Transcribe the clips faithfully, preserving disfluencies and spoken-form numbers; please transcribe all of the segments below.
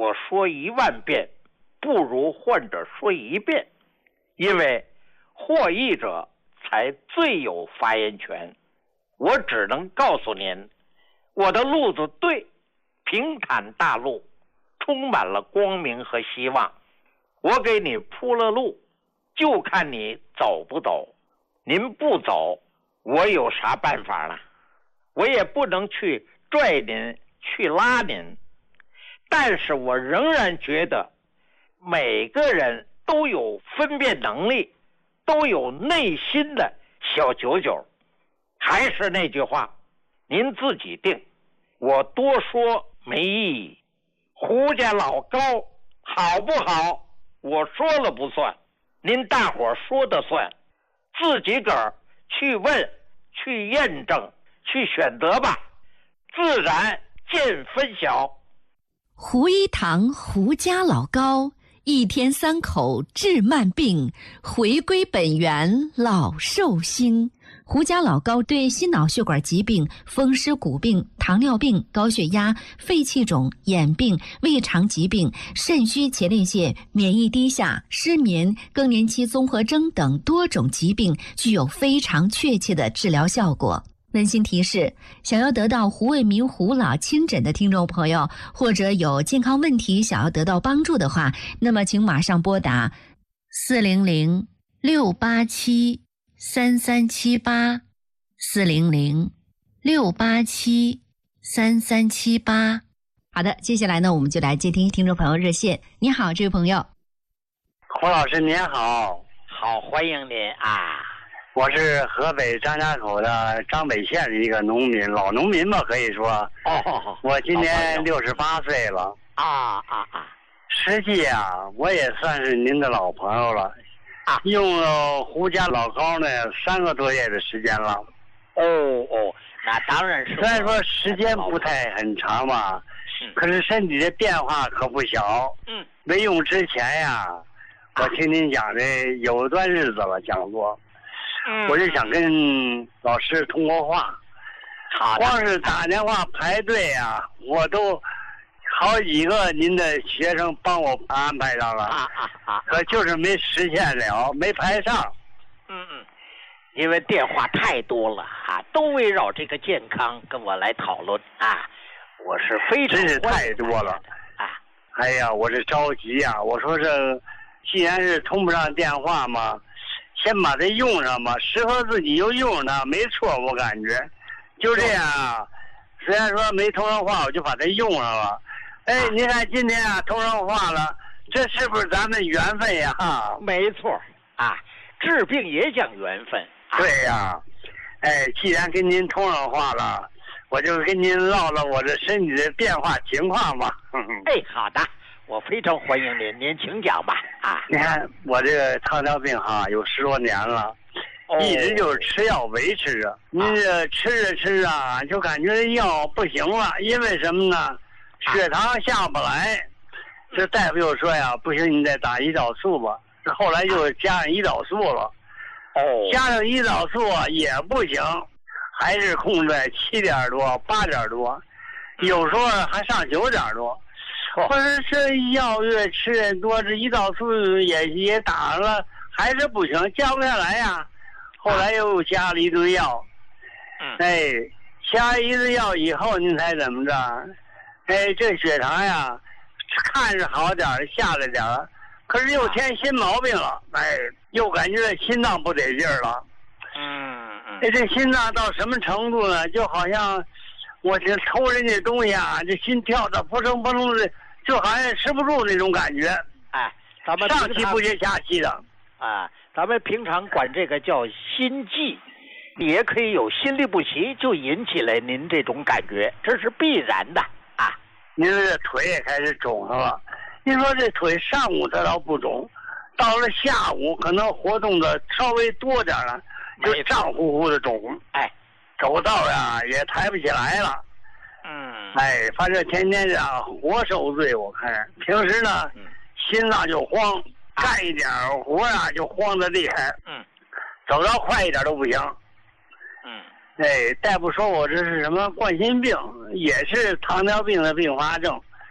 我说一万遍，不如患者说一遍，因为获益者才最有发言权。我只能告诉您，我的路子对，平坦大路，充满了光明和希望。我给你铺了路，就看你走不走。您不走，我有啥办法呢？我也不能去拽您，去拉您。但是我仍然觉得每个人都有分辨能力，都有内心的小九九。还是那句话，您自己定，我多说没意义。胡家老高好不好，我说了不算，您大伙儿说的算，自己个儿去问，去验证，去选择吧，自然见分晓。 胡一堂胡家老高，一天三口治慢病，回归本源老寿星。胡家老高对心脑血管疾病、风湿骨病、糖尿病、高血压、肺气肿、眼病、胃肠疾病、肾虚前列腺、免疫低下、失眠、更年期综合征等多种疾病具有非常确切的治疗效果。温馨提示，想要得到胡卫民胡老亲诊的听众朋友，或者有健康问题想要得到帮助的话，那么请马上拨打四零零六八七三三七八，四零零六八七三三七八。好的，接下来呢，我们就来接听听众朋友热线。你好，这位朋友。 胡老师您好。 好，欢迎您啊。 我是河北张家口的张北县的一个农民，老农民吧，可以说。 哦。 我今年六十八岁了。 啊啊啊！ 实际啊，我也算是您的老朋友了。 啊， 用了胡家老高呢三个多月的时间了。 哦哦，那当然是。 虽然说时间不太很长吧，可是身体的变化可不小。 嗯。 没用之前呀，我听您讲的有一段日子了，讲座。 嗯。 我就想跟老师通过话。 好。 光是打电话排队啊，我都。好几个您的学生帮我安排上了， 啊啊啊！ 可就是没实现了，没排上。 嗯嗯，因为电话太多了啊，都围绕这个健康跟我来讨论啊，我是非常真是太多了啊！ 哎呀，我是着急呀、啊！我说这既然是通不上电话嘛，先把它用上吧，适合自己就用它，没错，我感觉就这样啊。虽然说没通上话，我就把它用上了。哎，您看今天啊通上话了，这是不是咱们缘分呀？ 没错啊，治病也讲缘分。 啊、对呀，哎，既然跟您通上话了，我就跟您唠唠我这身体的变化情况吧。 哎，好的，我非常欢迎您，您请讲吧。啊， 你看我这个糖尿病哈有十多年了。哦、一直就是吃药维持着，您这吃着吃着啊，就感觉药不行了，因为什么呢？血糖下不来，这大夫又说呀，不行，你再打胰岛素吧。这后来又加上胰岛素了， 哦， 加上胰岛素也不行，还是控在七点多、八点多，有时候还上九点多。或者这药越吃越多，这胰岛素也也打了，还是不行，降不下来呀。后来又加了一堆药， 嗯， 哎，加一堆药以后，您猜怎么着？哎，这血糖呀，看着好点儿，下来点儿，可是又添新毛病了。哎，又感觉心脏不得劲儿了。 嗯嗯。 哎，这心脏到什么程度呢？就好像我这抽人家东西啊，这心跳的扑通扑通的，就好像吃不住那种感觉。 哎，咱们上气不接下气的。 啊，咱们平常管这个叫心悸，也可以有心律不齐，就引起了您这种感觉，这是必然的啊。 您这腿也开始肿上了，您说这腿上午它倒不肿，到了下午可能活动的稍微多点了，就胀乎乎的肿。 哎， 走道呀也抬不起来了。 嗯， 哎，反正天天这样活受罪，我看平时呢， 嗯、 心脏就慌。干一点活啊，就慌得厉害。 嗯， 走得快一点都不行。 嗯， 哎，大夫说我这是什么冠心病，也是糖尿病的并发症。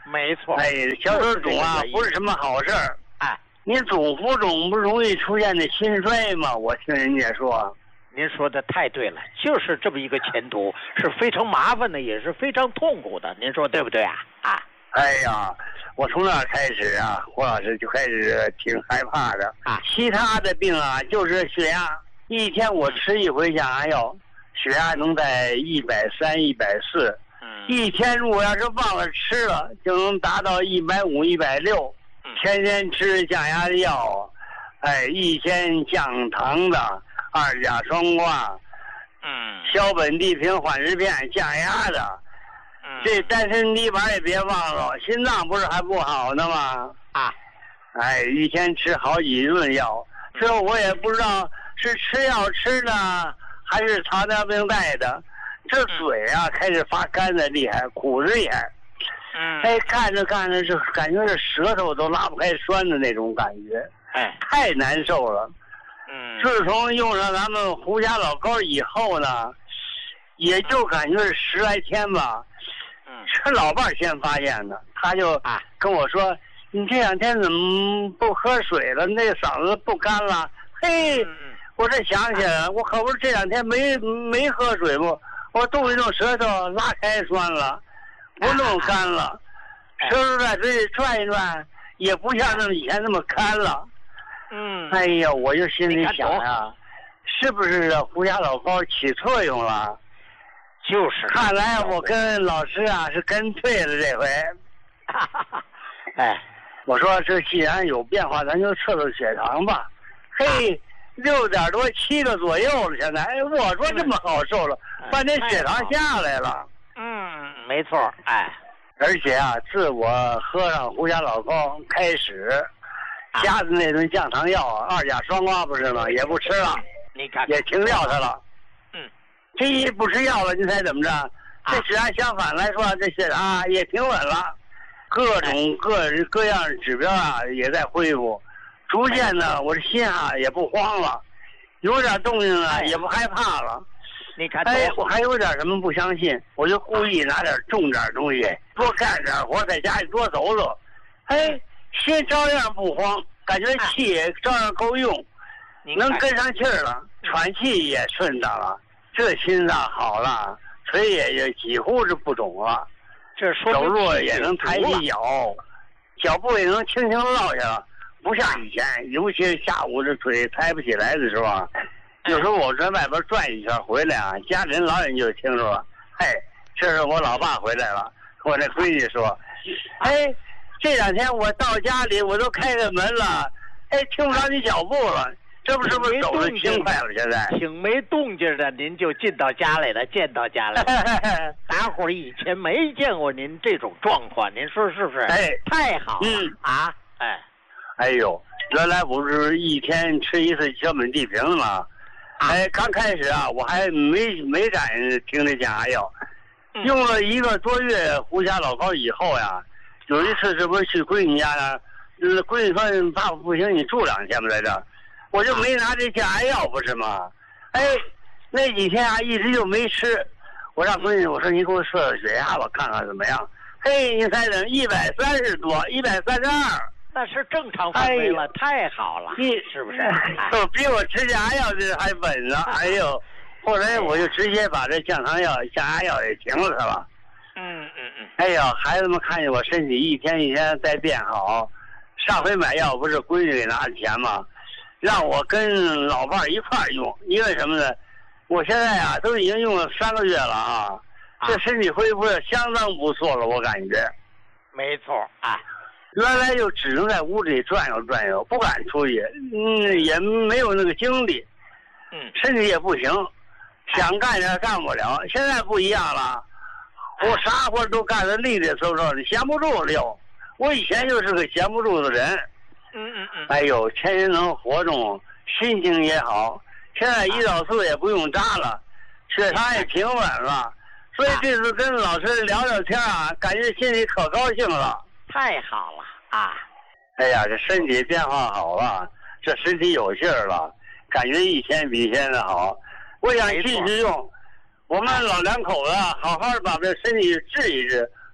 没错。 哎，小手肿啊，不是什么好事儿。 哎， 你总浮肿不容易出现的心衰吗？我听人家说。 您说的太对了，就是这么一个前途，是非常麻烦的，也是非常痛苦的。您说对不对啊？啊。 哎呀，我从那开始啊，胡老师就开始挺害怕的啊。 其他的病啊，就是血压，一天我吃一回降压药，血压能在一百三、一百四。 嗯。 一天如果要是忘了吃了，就能达到一百五、一百六。天天吃降压药，哎，一天降糖的二甲双胍， 嗯， 硝苯地平缓释片降压的。这丹参泥丸也别忘了，心脏不是还不好呢吗？ 啊， 哎，一天吃好几顿药，这我也不知道是吃药吃的还是糖尿病带的。这嘴啊开始发干的厉害，苦的厉害。 嗯， 哎，干着干着就感觉这舌头都拉不开栓的那种感觉， 哎， 太难受了。 嗯， 自从用上咱们胡家老膏以后呢，也就感觉是十来天吧。是老伴儿先发现的，他就跟我说：“啊、你这两天怎么不喝水了？那嗓子不干了？”嘿，我这想起来了，我可不是这两天没没喝水不？我动一动舌头，拉开栓了，不弄干了，舌头在嘴里转一转，也不像那么以前那么干了。 嗯， 哎呀，我就心里想呀、啊，是不是胡家老膏起作用了？ 就是， 看来我跟老师啊是跟对了这回。 哎， 我说这既然有变化，咱就测测血糖吧。嘿，六点多七个左右了，现在。哎，我说这么好受了，半天血糖下来了。 嗯，没错，哎。 而且啊，自我喝上胡家老膏开始，加的那顿降糖药二甲双胍不是吗？也不吃了， 你看也停掉它了。这一不吃药了，您猜怎么着？这血压相反来说，这血糖也挺稳了，各种各各样指标啊也在恢复，逐渐呢，我这心啊也不慌了，有点动静啊也不害怕了。 你看， 哎，我还有点什么不相信，我就故意拿点重点东西，多干点活，在家里多走走。哎，心照样不慌，感觉气也照样够用，能跟上气儿了，喘气也顺当了。这心脏好了，腿也也几乎是不肿了， 这说走路也能抬起脚，脚步也能轻轻落下了，不像以前，尤其是下午这腿抬不起来的时候，有时候我在外边转一圈回来啊，家里人老远就听着了，嘿，这是我老爸回来了，我那闺女说，哎，这两天我到家里我都开开门了，哎，听不着你脚步了。这不是不是走得轻快了？现在挺没动静的，您就进到家来了，见到家来了。大伙儿以前没见过您这种状况，您说是不是？ 哎， 太好了、 嗯、 啊！哎， 哎呦，原来不是一天吃一次硝苯地平吗？啊、哎，刚开始啊，我还没没敢停这降压药，嗯、用了一个多月胡家老膏以后呀，有一次这不是去闺女家呢，嗯，闺女说爸爸不行，你住两天吧，在这。我就没拿这降压药，不是吗？哎，那几天啊，一直就没吃。我让闺女我说你给我测测血压吧，看看怎么样。嘿，你猜怎么？一百三十多，一百三十二， 那是正常范围了，哎、太好了， 你是不是？ 都比我吃降压药这还稳了。哎呦，后来我就直接把这降糖药、降压药也停了它了。 嗯嗯嗯。 哎呀，孩子们看见我身体一天一天在变好。上回买药不是闺女给拿的钱吗？让我跟老伴儿一块儿用，因为什么呢？我现在啊都已经用了三个月了啊，啊这身体恢复的相当不错了，我感觉。 没错啊， 原来就只能在屋里转悠转悠，不敢出去，嗯，也没有那个精力， 嗯， 身体也不行，想干点干不了。现在不一样了，我啥活都干得利利索索的，闲不住了又。我以前就是个闲不住的人。 嗯嗯嗯， 哎呦，天天能活动，心情也好。现在胰岛素也不用扎了，血糖也平稳了。所以这次跟老师聊聊天啊，感觉心里可高兴了。 太好了啊！ 哎呀，这身体变化好了，这身体有劲儿了，感觉一天比一天的好。我想继续用。我们老两口子好好的把这身体治一治，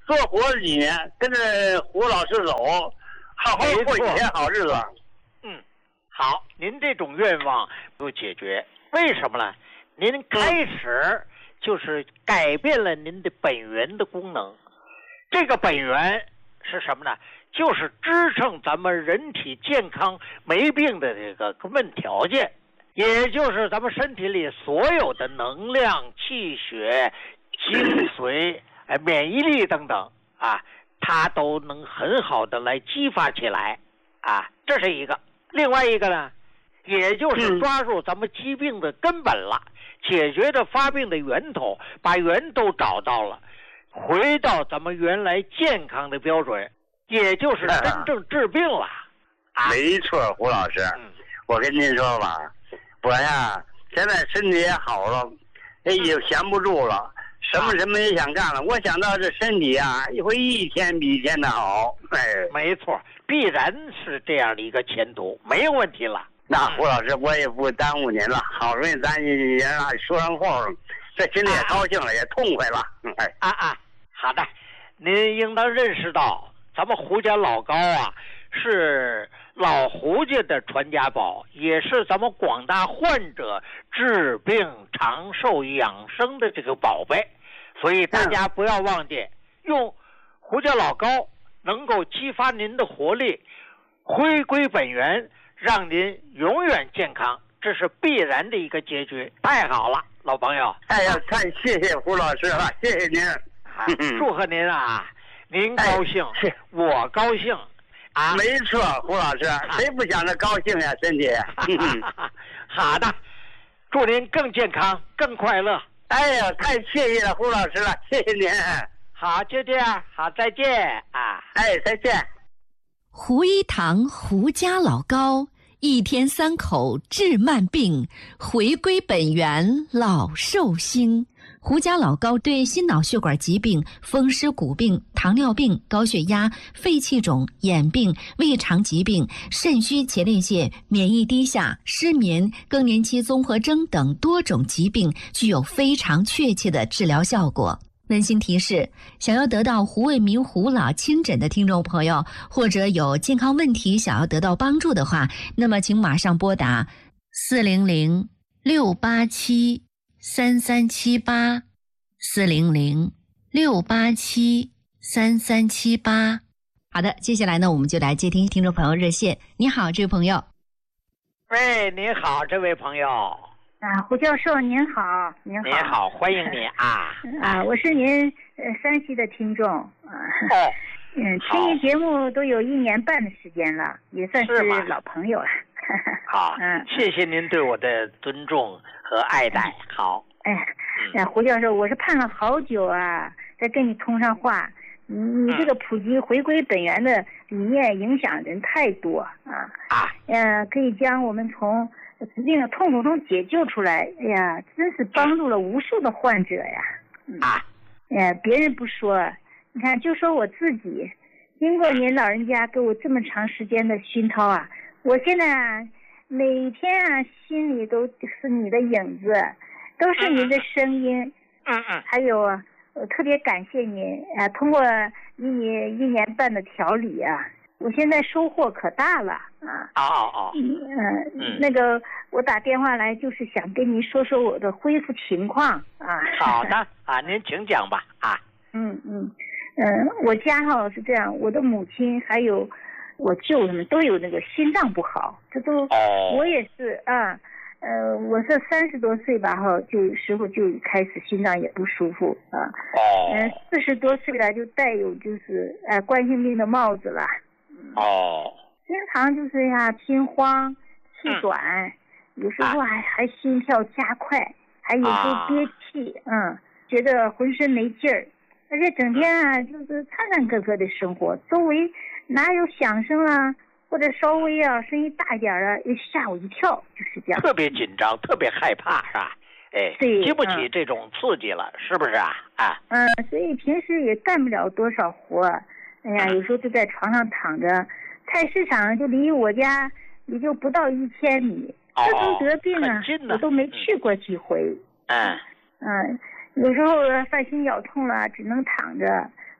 多活几年，跟着胡老师走，好好过几天好日子。 嗯，好，您这种愿望不解决，为什么呢？您开始就是改变了您的本源的功能。这个本源是什么呢？就是支撑咱们人体健康没病的这个根本条件，也就是咱们身体里所有的能量、气血、精髓、哎免疫力等等啊，它都能很好的来激发起来啊，这是一个。另外一个呢，也就是抓住咱们疾病的根本了，解决这发病的源头，把源头找到了，回到咱们原来健康的标准，也就是真正治病了。啊、 没错，胡老师，嗯、我跟您说吧，我呀现在身体也好了，也闲不住了。什么什么也想干了，我想到这身体啊，会一天比一天的好。哎， 没错，必然是这样的一个前途，没有问题了。 那胡老师，我也不耽误您了，好容易咱也说上话，这心里也高兴了，啊、也痛快了。哎， 啊啊，好的，您应当认识到，咱们胡家老高啊，是老胡家的传家宝，也是咱们广大患者治病长寿养生的这个宝贝，所以大家不要忘记用胡家老高，能够激发您的活力，回归本源，让您永远健康，这是必然的一个结局。太好了，老朋友！ 哎呀，太谢谢胡老师了，谢谢您， 啊、祝贺您啊！您高兴，哎、我高兴。啊， 没错，胡老师，谁不想着高兴呀？身体。 好的，祝您更健康、更快乐。 哎呀，太谢谢了，胡老师了，谢谢您。 好，就这样，好，再见啊！ 哎，再见。 胡一堂胡家老高，一天三口治慢病，回归本源老寿星。胡家老高对心脑血管疾病、风湿骨病、糖尿病、高血压、肺气肿、眼病、胃肠疾病、肾虚前列腺、免疫低下、失眠、更年期综合征等多种疾病具有非常确切的治疗效果。温馨提示：想要得到胡卫民胡老亲诊的听众朋友，或者有健康问题想要得到帮助的话，那么请马上拨打四零零六八七三三七八四零零六八七三三七八。好的，接下来呢，我们就来接听听众朋友热线。你好，这位朋友。 喂，您好，这位朋友。 啊，胡教授您好，您好。 您好，欢迎你啊。 啊，我是您呃山西的听众啊。 哦。 嗯，听您节目都有一年半的时间了，也算是老朋友了。 好，嗯，谢谢您对我的尊重和爱戴。好。 哎，哎，胡教授，我是盼了好久啊，再跟你通上话。你你这个普及回归本源的理念影响人太多啊。 啊。 呃，可以将我们从疾病的痛苦中解救出来。哎呀，真是帮助了无数的患者呀。 嗯、啊。 哎，别人不说，你看，就说我自己，经过您老人家给我这么长时间的熏陶啊，我现在啊，每天啊，心里都是你的影子。都是您的声音， 嗯嗯， 还有啊，我特别感谢您啊！通过你一年半的调理啊，我现在收获可大了啊！ 哦哦哦， 嗯嗯，那个我打电话来就是想跟您说说我的恢复情况啊。 好的啊，您请讲吧啊。 嗯嗯嗯，我家哈是这样，我的母亲还有我舅他们都有那个心脏不好，这都、 哦、 我也是啊。呃，我是三十多岁吧，哈，就时候就开始心脏也不舒服啊。 哦。 嗯、呃，四十多岁了就带有就是呃冠心病的帽子了。 哦。 经常就是呀心慌、气短，嗯、有时候还、啊、还心跳加快，还有时候憋气，啊、嗯，觉得浑身没劲儿，而且整天啊就是颤颤巍巍的生活，周围哪有响声啊？或者稍微啊声音大一点啊，又吓我一跳，就是这样。 特别紧张，特别害怕，是吧？哎， 对， 经不起这种刺激了，嗯、是不是啊？啊。 嗯，所以平时也干不了多少活。哎呀，有时候就在床上躺着，菜市场就离我家也就不到一千米。 哦。 自从得病啊，我都没去过几回。 嗯。 嗯，有时候犯心绞痛了，只能躺着。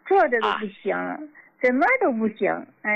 坐着都不行，怎么都不行，哎。